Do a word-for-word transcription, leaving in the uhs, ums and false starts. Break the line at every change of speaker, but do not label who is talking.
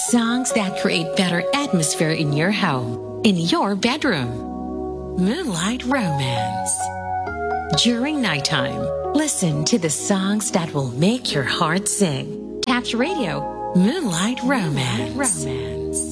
Songs that create better atmosphere in your home, in your bedroom. Moonlight Romance. During nighttime, listen to the songs that will make your heart sing. Catch Radio, Moonlight Romance. Romance.